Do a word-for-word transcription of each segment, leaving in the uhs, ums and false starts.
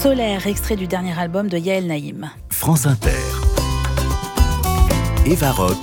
Solaire, extrait du dernier album de Yael Naïm. France Inter. Eva Rock.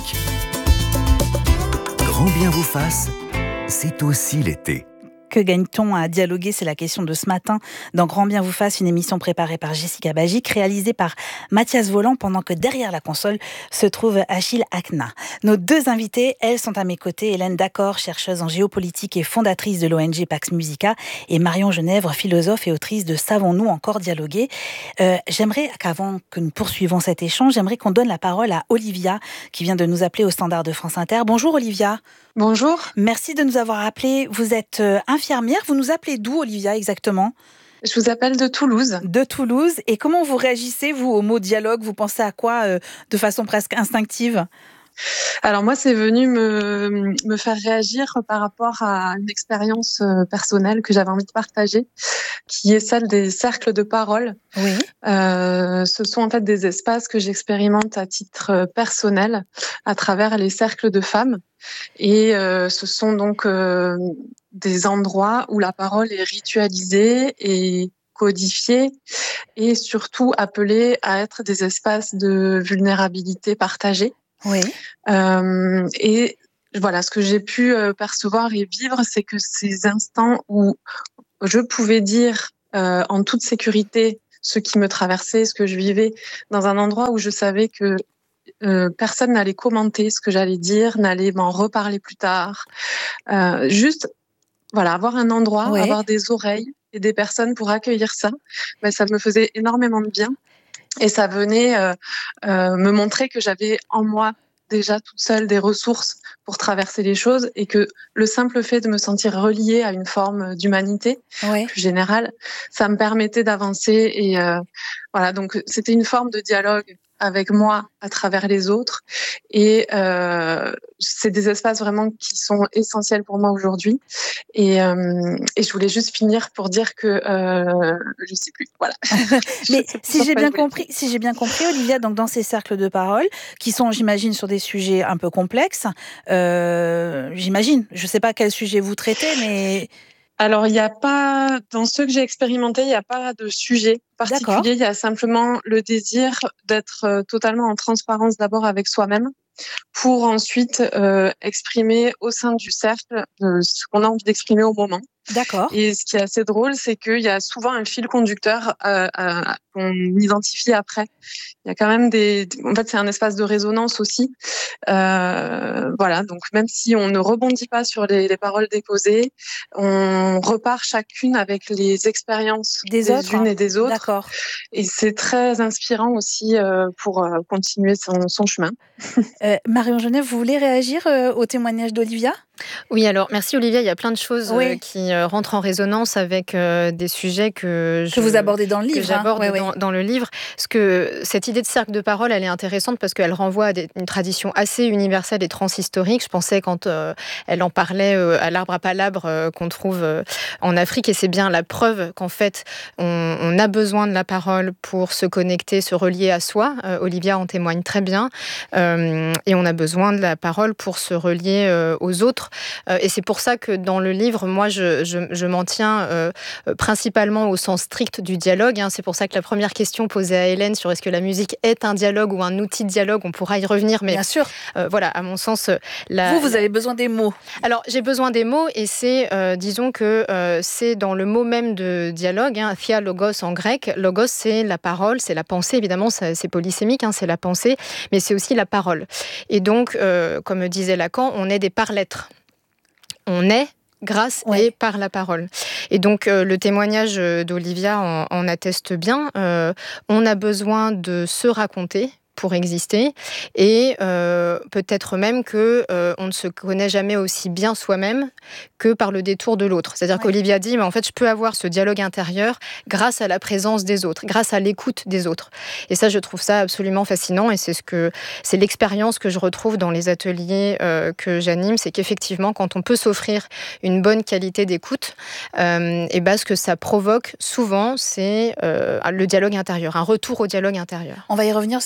Grand bien vous fasse, c'est aussi l'été. Que gagne-t-on à dialoguer? C'est la question de ce matin dans Grand bien vous fasse, une émission préparée par Jessica Bagic, réalisée par Mathias Voland, pendant que derrière la console se trouve Achille Akna. Nos deux invités, elles, sont à mes côtés. Hélène Dacor, chercheuse en géopolitique et fondatrice de l'O N G Pax Musica, et Marion Genèvre, philosophe et autrice de Savons-nous encore dialoguer. Euh, j'aimerais qu'avant que nous poursuivons cet échange, j'aimerais qu'on donne la parole à Olivia, qui vient de nous appeler au standard de France Inter. Bonjour Olivia. Bonjour. Merci de nous avoir appelés. Vous êtes infirmière. Vous nous appelez d'où, Olivia, exactement? Je vous appelle de Toulouse. De Toulouse. Et comment vous réagissez, vous, au mot dialogue? Vous pensez à quoi euh, de façon presque instinctive? Alors moi, c'est venu me, me faire réagir par rapport à une expérience personnelle que j'avais envie de partager, qui est celle des cercles de parole. Oui. Euh, ce sont en fait des espaces que j'expérimente à titre personnel à travers les cercles de femmes. Et euh, ce sont donc euh, des endroits où la parole est ritualisée et codifiée et surtout appelée à être des espaces de vulnérabilité partagée. Oui. Euh, et voilà, ce que j'ai pu percevoir et vivre, c'est que ces instants où je pouvais dire euh, en toute sécurité ce qui me traversait, ce que je vivais, dans un endroit où je savais que euh, personne n'allait commenter ce que j'allais dire, n'allait m'en reparler plus tard. Euh, juste, voilà, avoir un endroit, Oui. avoir des oreilles et des personnes pour accueillir ça, ben, ça me faisait énormément de bien. Et ça venait euh, euh, me montrer que j'avais en moi déjà toute seule des ressources pour traverser les choses et que le simple fait de me sentir reliée à une forme d'humanité Oui. plus générale, ça me permettait d'avancer. Et euh, voilà, donc c'était une forme de dialogue avec moi à travers les autres. Et euh, c'est des espaces vraiment qui sont essentiels pour moi aujourd'hui. Et, euh, et je voulais juste finir pour dire que euh, je sais plus. Voilà. Mais si j'ai bien compris, si j'ai bien compris, Olivia, donc dans ces cercles de parole, qui sont, j'imagine, sur des sujets un peu complexes, euh, j'imagine. Je ne sais pas quel sujet vous traitez, mais... Alors, il n'y a pas, dans ceux que j'ai expérimentés, il n'y a pas de sujet particulier. D'accord. Il y a simplement le désir d'être totalement en transparence d'abord avec soi-même pour ensuite euh, exprimer au sein du cercle euh, ce qu'on a envie d'exprimer au moment. D'accord. Et ce qui est assez drôle, c'est qu'il y a souvent un fil conducteur euh, euh, qu'on identifie après. Il y a quand même des... En fait, c'est un espace de résonance aussi. Euh, voilà, donc même si on ne rebondit pas sur les, les paroles déposées, on repart chacune avec les expériences Des, des autres, unes hein. et des autres. D'accord. Et c'est très inspirant aussi euh, pour euh, continuer son, son chemin. Euh, Marion Genèvre, vous voulez réagir euh, au témoignage d'Olivia ? Oui, alors merci Olivia, il y a plein de choses Oui. euh, qui euh, rentrent en résonance avec euh, des sujets que, je, que vous abordez dans le livre. que j'aborde hein. ouais, dans, ouais. dans le livre. Parce que cette idée de cercle de parole, elle est intéressante parce qu'elle renvoie à des, une tradition assez universelle et transhistorique. Je pensais quand euh, elle en parlait euh, à l'arbre à palabre euh, qu'on trouve euh, en Afrique, et c'est bien la preuve qu'en fait, on, on a besoin de la parole pour se connecter, se relier à soi. Euh, Olivia en témoigne très bien. Euh, et on a besoin de la parole pour se relier euh, aux autres. Euh, et c'est pour ça que dans le livre, moi, je, je, je m'en tiens euh, principalement au sens strict du dialogue. Hein. C'est pour ça que la première question posée à Hélène sur est-ce que la musique est un dialogue ou un outil de dialogue, on pourra y revenir. Mais bien sûr. Euh, voilà, à mon sens, la, vous, vous la... avez besoin des mots. Alors, j'ai besoin des mots, et c'est, euh, disons que euh, c'est dans le mot même de dialogue, hein, thia logos en grec. Logos, c'est la parole, c'est la pensée. Évidemment, c'est, c'est polysémique, hein, c'est la pensée, mais c'est aussi la parole. Et donc, euh, comme disait Lacan, on est des par-lettres. On est grâce ouais. et par la parole. Et donc, euh, le témoignage d'Olivia en, en atteste bien. Euh, on a besoin de se raconter pour exister, et euh, peut-être même que euh, on ne se connaît jamais aussi bien soi-même que par le détour de l'autre. C'est-à-dire ouais. qu'Olivia dit, mais en fait, je peux avoir ce dialogue intérieur grâce à la présence des autres, grâce à l'écoute des autres. Et ça, je trouve ça absolument fascinant, et c'est ce que c'est l'expérience que je retrouve dans les ateliers euh, que j'anime, c'est qu'effectivement, quand on peut s'offrir une bonne qualité d'écoute, euh, et ben, ce que ça provoque souvent, c'est euh, le dialogue intérieur, un retour au dialogue intérieur. On va y revenir sur cette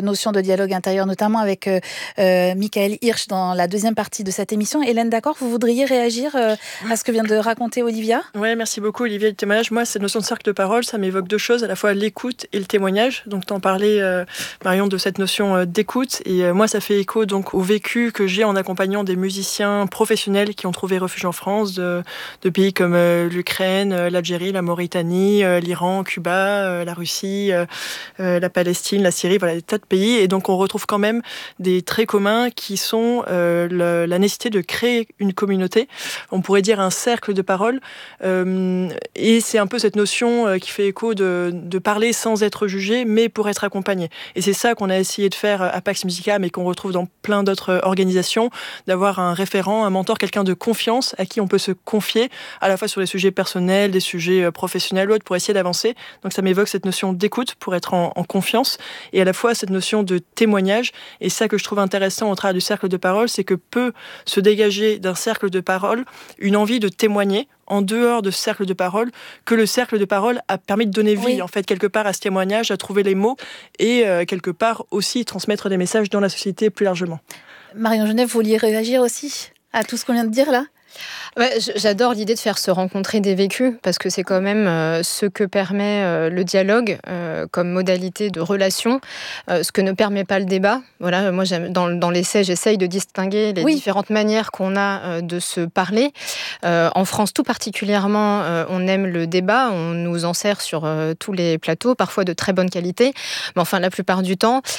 notion de dialogue intérieur, notamment avec euh, euh, Michael Hirsch dans la deuxième partie de cette émission. Hélène D'accord, vous voudriez réagir euh, à ce que vient de raconter Olivia ? Oui, merci beaucoup Olivia du témoignage. Moi, cette notion de cercle de parole, ça m'évoque deux choses, à la fois l'écoute et le témoignage. Donc, t'en parlais, euh, Marion, de cette notion euh, d'écoute. Et euh, moi, ça fait écho donc au vécu que j'ai en accompagnant des musiciens professionnels qui ont trouvé refuge en France, de, de pays comme euh, l'Ukraine, euh, l'Algérie, la Mauritanie, euh, l'Iran, Cuba, euh, la Russie, euh, euh, la Palestine, la Syrie, voilà, des tas de pays. Et donc, on retrouve quand même des traits communs qui sont euh, le, la nécessité de créer une communauté. On pourrait dire un cercle de parole. Euh, et c'est un peu cette notion euh, qui fait écho de, de parler sans être jugé, mais pour être accompagné. Et c'est ça qu'on a essayé de faire à Pax Musica, mais qu'on retrouve dans plein d'autres organisations, d'avoir un référent, un mentor, quelqu'un de confiance à qui on peut se confier, à la fois sur les sujets personnels, des sujets professionnels ou autres, pour essayer d'avancer. Donc ça m'évoque cette notion d'écoute pour être en, en confiance, et à la fois cette notion de témoignage. Et ça que je trouve intéressant au travers du cercle de parole, c'est que peut se dégager d'un cercle de parole une envie de témoigner en dehors de ce cercle de parole, que le cercle de parole a permis de donner vie, oui. en fait, quelque part à ce témoignage, à trouver les mots et euh, quelque part aussi transmettre des messages dans la société plus largement. Marion Genève, vous vouliez réagir aussi à tout ce qu'on vient de dire là ? Ouais, j'adore l'idée de faire se rencontrer des vécus, parce que c'est quand même euh, ce que permet euh, le dialogue euh, comme modalité de relation, euh, ce que ne permet pas le débat. Voilà, moi, j'aime, dans, dans l'essai, j'essaye de distinguer les oui. différentes manières qu'on a euh, de se parler. Euh, en France, tout particulièrement, euh, on aime le débat, on nous en sert sur euh, tous les plateaux, parfois de très bonne qualité, mais enfin, la plupart du temps,